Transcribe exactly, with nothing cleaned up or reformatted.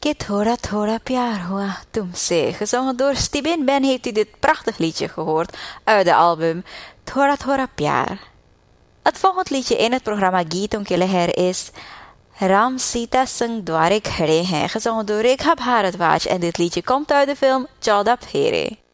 कि थोड़ा थोड़ा प्यार हुआ तुमसे. Gezongen door Stibin Ben heeft u dit prachtig liedje gehoord uit de album Thora Thora Pyar. Het volgende liedje in het programma Geeton ke Leher is Ram Sita Singh Dware Khade Hain, gezongen door Rekha Bharadwaj, en dit liedje komt uit de film Chauda Pheri.